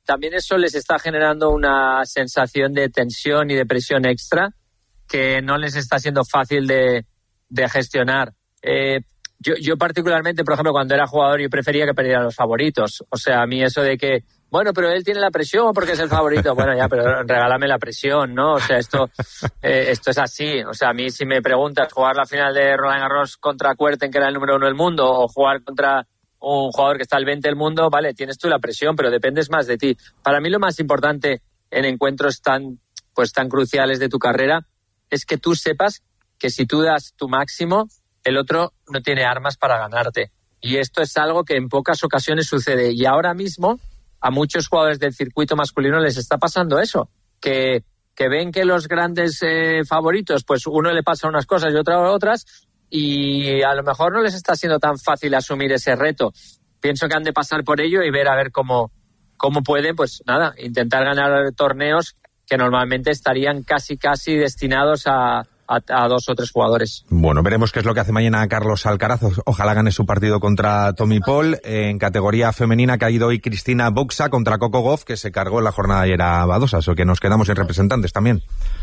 también eso les está generando una sensación de tensión y de presión extra que no les está siendo fácil de gestionar. Yo particularmente, por ejemplo, cuando era jugador, yo prefería que perdieran los favoritos. O sea, a mí eso de que, bueno, pero él tiene la presión porque es el favorito. Bueno, ya, pero regálame la presión, ¿no? O sea, esto es así. O sea, a mí si me preguntas jugar la final de Roland Garros contra Kuerten, que era el número 1 del mundo, o jugar contra un jugador que está al 20 del mundo, vale, tienes tú la presión, pero dependes más de ti. Para mí lo más importante en encuentros tan cruciales de tu carrera es que tú sepas que si tú das tu máximo, el otro no tiene armas para ganarte. Y esto es algo que en pocas ocasiones sucede. Y ahora mismo a muchos jugadores del circuito masculino les está pasando eso, que ven que los grandes favoritos, pues uno le pasa unas cosas y otro otras, y a lo mejor no les está siendo tan fácil asumir ese reto. Pienso que han de pasar por ello y ver a ver cómo pueden, pues nada, intentar ganar torneos que normalmente estarían casi destinados a 2 o 3 jugadores. Bueno, veremos qué es lo que hace mañana Carlos Alcaraz. Ojalá gane su partido contra Tommy Paul. En categoría femenina ha caído hoy Cristina Boxa contra Coco Gauff, que se cargó en la jornada ayer a Badosa, o sea que nos quedamos sin representantes también.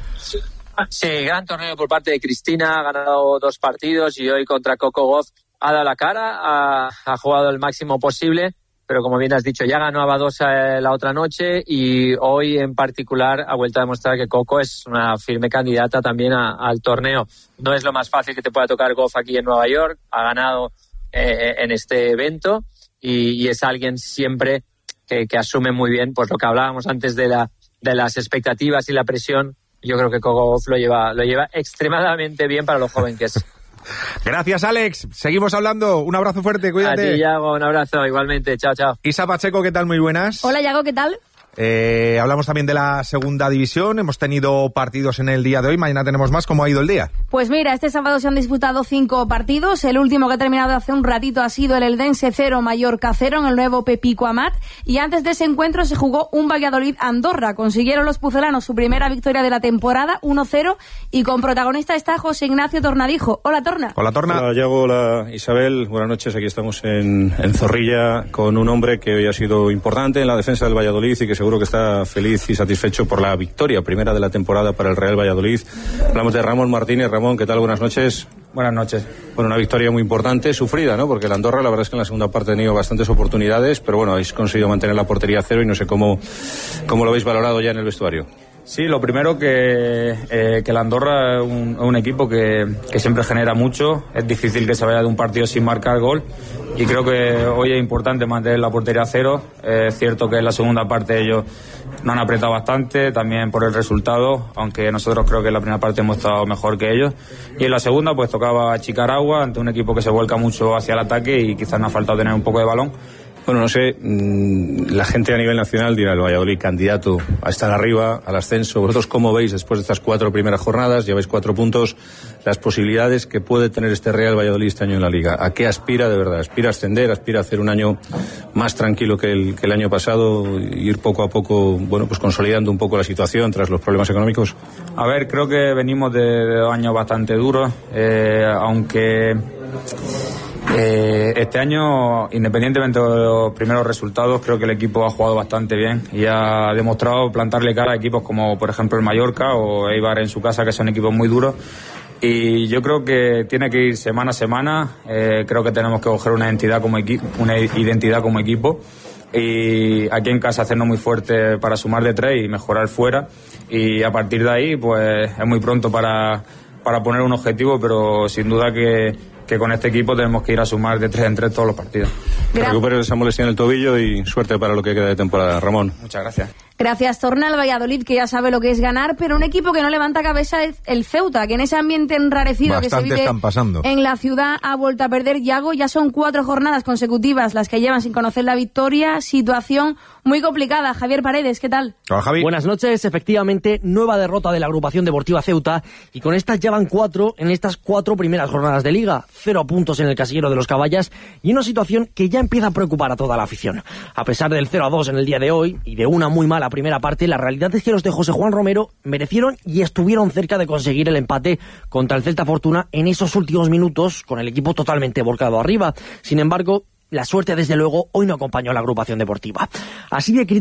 Sí, gran torneo por parte de Cristina, ha ganado 2 partidos y hoy contra Coco Gauff ha dado la cara, ha jugado el máximo posible, pero como bien has dicho, ya ganó a Badosa la otra noche y hoy en particular ha vuelto a demostrar que Coco es una firme candidata también al torneo. No es lo más fácil que te pueda tocar Gauff aquí en Nueva York, ha ganado en este evento y es alguien siempre que asume muy bien pues lo que hablábamos antes de las expectativas y la presión. Yo creo que Coco Gauff lo lleva extremadamente bien para lo joven que es. Gracias, Alex. Seguimos hablando. Un abrazo fuerte, cuídate. A ti, Yago, un abrazo, igualmente. Chao, chao. Isa Pacheco, ¿qué tal? Muy buenas. Hola, Yago, ¿qué tal? Hablamos también de la segunda división. Hemos tenido partidos en el día de hoy. Mañana tenemos más. ¿Cómo ha ido el día? Pues mira, este sábado se han disputado 5 partidos. El último que ha terminado hace un ratito ha sido el Eldense 0, Mallorca 0 en el nuevo Pepico Amat. Y antes de ese encuentro se jugó un Valladolid-Andorra. Consiguieron los pucelanos su primera victoria de la temporada, 1-0. Y con protagonista está José Ignacio Tornadijo. Hola, Torna. Hola, Torna. Hola, Yago. Hola, Isabel. Buenas noches. Aquí estamos en Zorrilla con un hombre que hoy ha sido importante en la defensa del Valladolid y que seguro que está feliz y satisfecho por la victoria primera de la temporada para el Real Valladolid. Hablamos de Ramón Martínez. Ramón, ¿qué tal? Buenas noches. Buenas noches. Bueno, una victoria muy importante, sufrida, ¿no? Porque el Andorra, la verdad es que en la segunda parte ha tenido bastantes oportunidades, pero bueno, habéis conseguido mantener la portería a 0 y no sé cómo lo habéis valorado ya en el vestuario. Sí, lo primero que el Andorra es un equipo que siempre genera mucho. Es difícil que se vaya de un partido sin marcar gol y creo que hoy es importante mantener la portería a 0. Es cierto que en la segunda parte ellos no han apretado bastante, también por el resultado, aunque nosotros creo que en la primera parte hemos estado mejor que ellos. Y en la segunda pues tocaba achicar agua ante un equipo que se vuelca mucho hacia el ataque y quizás nos ha faltado tener un poco de balón. Bueno, no sé, la gente a nivel nacional dirá el Valladolid candidato a estar arriba, al ascenso. ¿Vosotros cómo veis después de estas 4 primeras jornadas? Lleváis 4 puntos, las posibilidades que puede tener este Real Valladolid este año en la Liga. ¿A qué aspira de verdad? ¿Aspira a ascender? ¿Aspira a hacer un año más tranquilo que el año pasado? Ir poco a poco, bueno, pues consolidando un poco la situación tras los problemas económicos. A ver, creo que venimos de 2 años bastante duros, aunque... este año, independientemente de los primeros resultados, creo que el equipo ha jugado bastante bien y ha demostrado plantarle cara a equipos como por ejemplo el Mallorca o Eibar en su casa, que son equipos muy duros, y yo creo que tiene que ir semana a semana. Creo que tenemos que coger una identidad como equipo y aquí en casa hacernos muy fuerte para sumar de 3 y mejorar fuera, y a partir de ahí pues es muy pronto para poner un objetivo, pero sin duda que con este equipo tenemos que ir a sumar de 3 en 3 todos los partidos. Recupere esa molestia en el tobillo y suerte para lo que queda de temporada, Ramón. Muchas gracias. Gracias, Torna. El Valladolid, que ya sabe lo que es ganar, pero un equipo que no levanta cabeza es el Ceuta, que en ese ambiente enrarecido bastante que se vive en la ciudad ha vuelto a perder. Yago, ya son 4 jornadas consecutivas las que llevan sin conocer la victoria. Situación muy complicada. Javier Paredes, ¿qué tal? Hola, Javi. Buenas noches. Efectivamente, nueva derrota de la agrupación deportiva Ceuta, y con estas ya van 4 en estas 4 primeras jornadas de Liga. 0 puntos en el casillero de los Caballas y una situación que ya empieza a preocupar a toda la afición. A pesar del 0-2 en el día de hoy y de una muy mala primera parte, la realidad es que los de José Juan Romero merecieron y estuvieron cerca de conseguir el empate contra el Celta Fortuna en esos últimos minutos, con el equipo totalmente volcado arriba. Sin embargo, la suerte desde luego hoy no acompañó a la agrupación deportiva. Así de